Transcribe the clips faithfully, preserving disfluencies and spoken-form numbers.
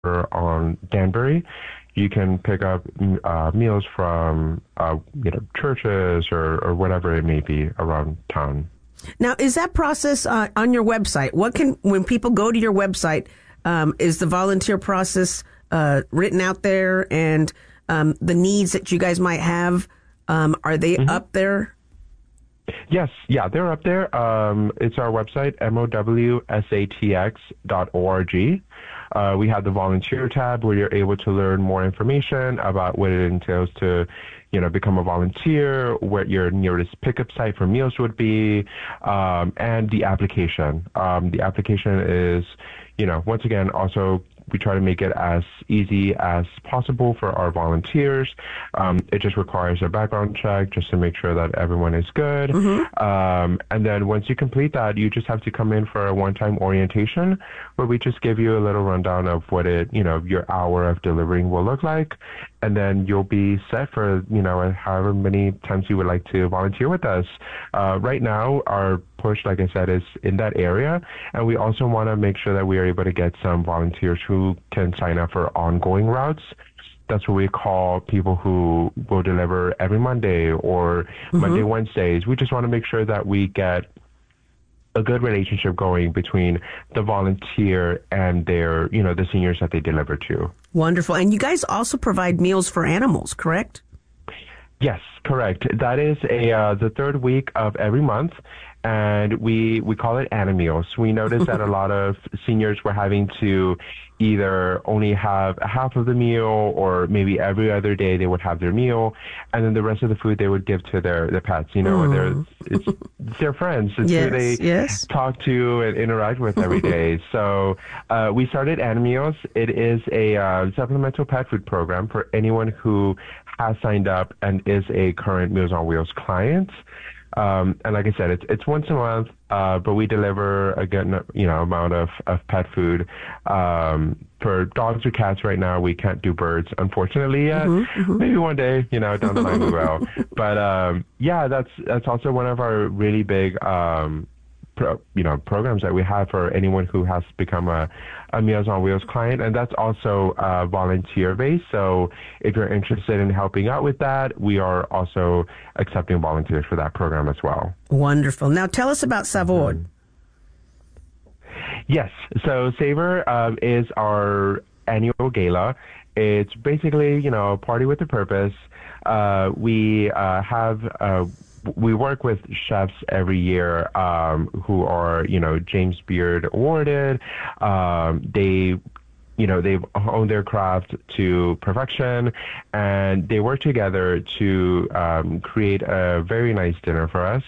on Danbury, you can pick up uh, meals from uh, you know churches or, or whatever it may be around town. Now, is that process uh, on your website? What can when people go to your website, um, is the volunteer process uh, written out there, and um, the needs that you guys might have, um, are they mm-hmm. up there? Yes, yeah, they're up there. Um, it's our website, M O W S A T X dot org. Uh, we have the volunteer tab where you're able to learn more information about what it entails to, you know, become a volunteer, what your nearest pickup site for meals would be, um, and the application. Um, the application is, you know, once again, also we try to make it as easy as possible for our volunteers. Um, it just requires a background check just to make sure that everyone is good. Mm-hmm. Um, and then once you complete that, you just have to come in for a one-time orientation where we just give you a little rundown of what it, you know, your hour of delivering will look like. And then you'll be set for, you know, however many times you would like to volunteer with us. Uh, right now, our push, like I said, is in that area. And we also want to make sure that we are able to get some volunteers who can sign up for ongoing routes. That's what we call people who will deliver every Monday or mm-hmm. Monday, Wednesdays. We just want to make sure that we get a good relationship going between the volunteer and their, you know, the seniors that they deliver to. Wonderful. And you guys also provide meals for animals, correct? Yes, correct. That is a uh, the third week of every month, and we we call it Animeals. We noticed that a lot of seniors were having to either only have half of the meal, or maybe every other day they would have their meal, and then the rest of the food they would give to their, their pets. You know, mm. they're, it's, it's their friends. It's yes, who they yes. talk to and interact with every day. So uh, we started Animeals. It is a uh, supplemental pet food program for anyone who has signed up and is a current Meals on Wheels client. Um, and like I said, it's it's once a month, uh, but we deliver a good you know amount of, of pet food. Um, for dogs or cats right now, we can't do birds, unfortunately yet. Mm-hmm, mm-hmm. Maybe one day, you know, down the line we will. But um, yeah, that's that's also one of our really big um, pro, you know programs that we have for anyone who has become a, a Meals on Wheels client, and that's also uh, volunteer based. So if you're interested in helping out with that, we are also accepting volunteers for that program as well. Wonderful. Now tell us about Savor. Mm-hmm. Yes. So Savor um, is our annual gala. It's basically, you know, a party with a purpose. Uh, we uh, have uh, we work with chefs every year um, who are, you know, James Beard awarded. Um, they You know, they've honed their craft to perfection, and they work together to um, create a very nice dinner for us.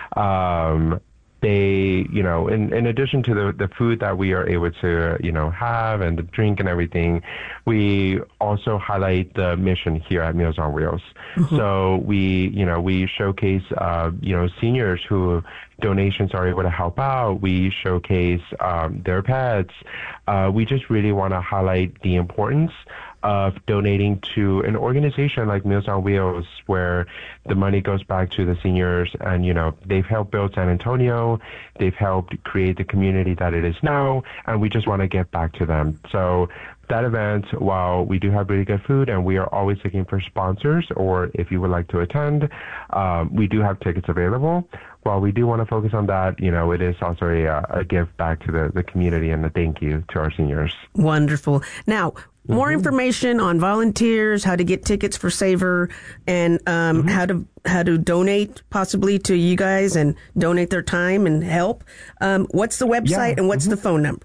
Um, they, you know, in, in addition to the, the food that we are able to, you know, have and the drink and everything, we also highlight the mission here at Meals on Wheels. Mm-hmm. So we, you know, we showcase, uh, you know, seniors who donations are able to help out. We showcase um, their pets. Uh, we just really want to highlight the importance of donating to an organization like Meals on Wheels, where the money goes back to the seniors, and, you know, they've helped build San Antonio. They've helped create the community that it is now, and we just want to give back to them. So that event, while we do have really good food and we are always looking for sponsors, or if you would like to attend, um, we do have tickets available. While we do want to focus on that, you know, it is also a, a give back to the, the community and a thank you to our seniors. Wonderful. Now, more mm-hmm. information on volunteers, how to get tickets for Savor, and um, mm-hmm. how to how to donate possibly to you guys and donate their time and help. Um, what's the website yeah. and what's mm-hmm. the phone number?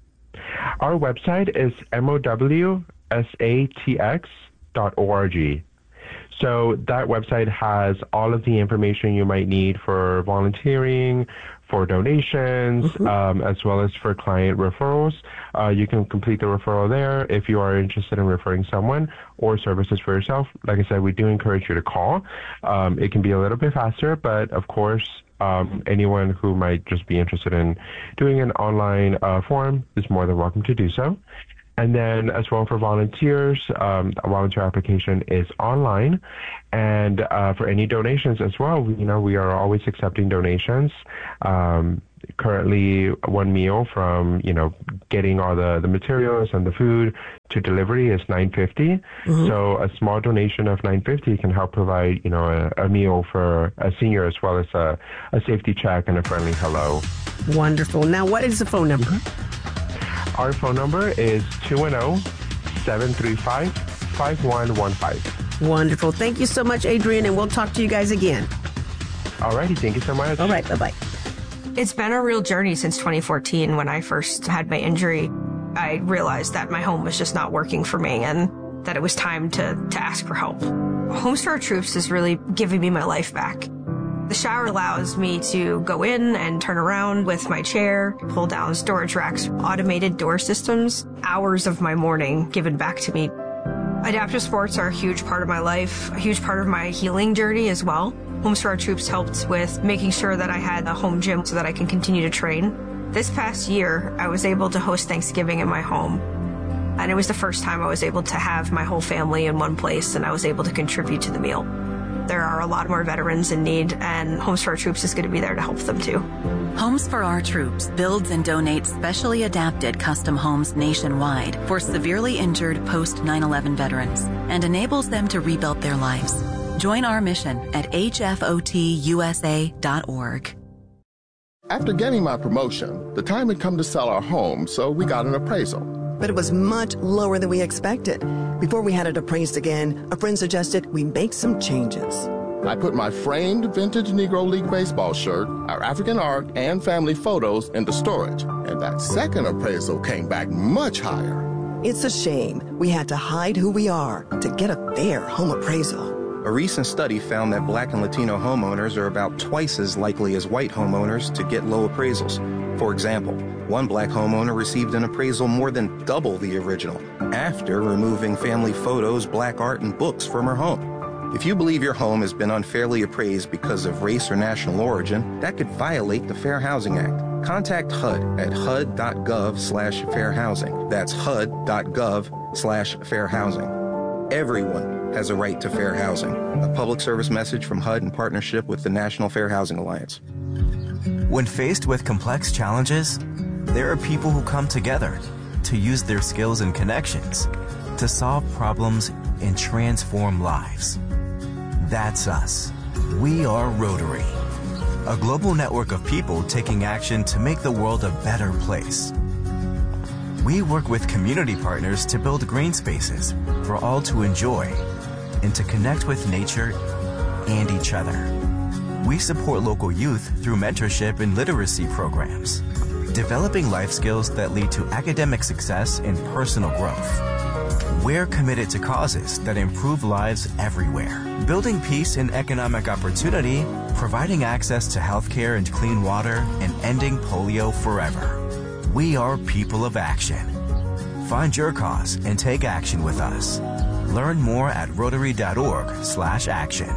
Our website is M O W S A T X dot org. So that website has all of the information you might need for volunteering, for donations, mm-hmm. um, as well as for client referrals. Uh, you can complete the referral there if you are interested in referring someone or services for yourself. Like I said, we do encourage you to call. Um, it can be a little bit faster, but of course, um, anyone who might just be interested in doing an online uh, form is more than welcome to do so. And then as well for volunteers, um, a volunteer application is online. And uh, for any donations as well, you know, we are always accepting donations. Um, currently, one meal from, you know, getting all the, the materials and the food to delivery is nine fifty. Mm-hmm. So a small donation of nine fifty can help provide, you know, a, a meal for a senior as well as a, a safety check and a friendly hello. Wonderful. Now, what is the phone number? Mm-hmm. Our phone number is two one zero, seven three five, five one one five. Wonderful. Thank you so much, Adrian, and we'll talk to you guys again. All righty. Thank you so much. All right. Bye-bye. It's been a real journey since twenty fourteen. When I first had my injury, I realized that my home was just not working for me and that it was time to, to ask for help. Homes for Our Troops is really giving me my life back. The shower allows me to go in and turn around with my chair, pull down storage racks, automated door systems, hours of my morning given back to me. Adaptive sports are a huge part of my life, a huge part of my healing journey as well. Homes for Our Troops helped with making sure that I had a home gym so that I can continue to train. This past year, I was able to host Thanksgiving in my home. And it was the first time I was able to have my whole family in one place and I was able to contribute to the meal. There are a lot more veterans in need, and Homes for Our Troops is going to be there to help them too. Homes for Our Troops builds and donates specially adapted custom homes nationwide for severely injured post nine eleven veterans and enables them to rebuild their lives. Join our mission at H F O T U S A dot org. After getting my promotion, the time had come to sell our home, so we got an appraisal. But it was much lower than we expected. Before we had it appraised again, a friend suggested we make some changes. I put my framed vintage Negro League baseball shirt, our African art, and family photos into storage. And that second appraisal came back much higher. It's a shame we had to hide who we are to get a fair home appraisal. A recent study found that Black and Latino homeowners are about twice as likely as white homeowners to get low appraisals. For example, one Black homeowner received an appraisal more than double the original after removing family photos, Black art, and books from her home. If you believe your home has been unfairly appraised because of race or national origin, that could violate the Fair Housing Act. Contact H U D at H U D dot gov slash fair housing. That's H U D dot gov slash fair housing. Everyone has a right to fair housing. A public service message from H U D in partnership with the National Fair Housing Alliance. When faced with complex challenges, there are people who come together to use their skills and connections to solve problems and transform lives. That's us. We are Rotary, a global network of people taking action to make the world a better place. We work with community partners to build green spaces for all to enjoy and to connect with nature and each other. We support local youth through mentorship and literacy programs, developing life skills that lead to academic success and personal growth. We're committed to causes that improve lives everywhere, building peace and economic opportunity, providing access to healthcare and clean water, and ending polio forever. We are people of action. Find your cause and take action with us. Learn more at rotary dot org slash action.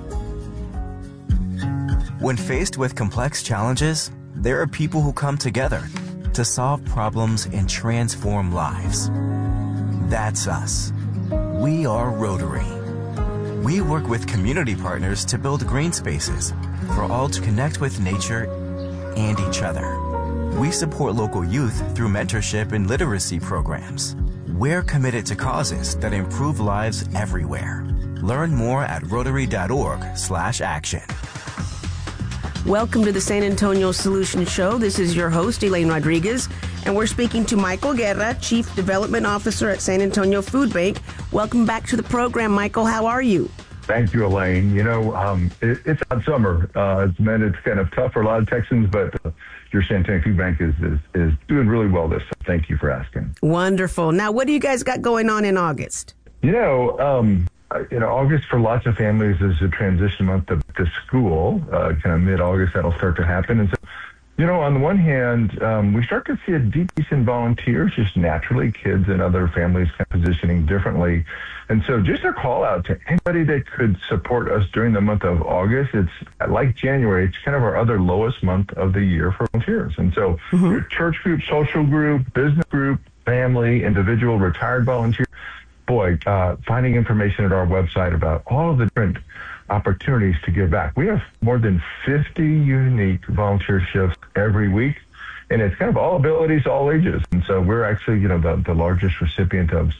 When faced with complex challenges, there are people who come together to solve problems and transform lives. That's us. We are Rotary. We work with community partners to build green spaces for all to connect with nature and each other. We support local youth through mentorship and literacy programs. We're committed to causes that improve lives everywhere. Learn more at rotary dot org slash action. Welcome to the San Antonio Solution Show. This is your host, Elaine Rodriguez, and we're speaking to Michael Guerra, Chief Development Officer at San Antonio Food Bank. Welcome back to the program, Michael. How are you? Thank you, Elaine. You know, um, it, it's hot summer. Uh, it's meant it's kind of tough for a lot of Texans, but uh, your San Antonio Food Bank is, is, is doing really well this summer. Thank you for asking. Wonderful. Now, what do you guys got going on in August? You know, um, you know, August for lots of families is a transition month to, to school. Uh, kind of mid-August, that'll start to happen. And so, you know, on the one hand, um, we start to see a decrease in volunteers, just naturally, kids and other families kind of positioning differently. And so just a call out to anybody that could support us during the month of August. It's like January, it's kind of our other lowest month of the year for volunteers. And so mm-hmm. your church group, social group, business group, family, individual, retired volunteer, boy, uh, finding information at our website about all of the different opportunities to give back. We have more than fifty unique volunteer shifts every week, and it's kind of all abilities, all ages. And so we're actually, you know, the, the largest recipient of